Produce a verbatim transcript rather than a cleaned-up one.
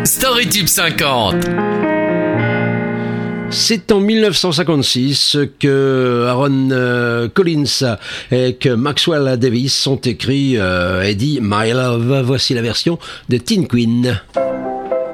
Storytip cinquante. C'est en mille neuf cent cinquante-six que Aaron euh, Collins et que Maxwell Davis ont écrit euh, et dit My Love. Voici la version de Teen Queen.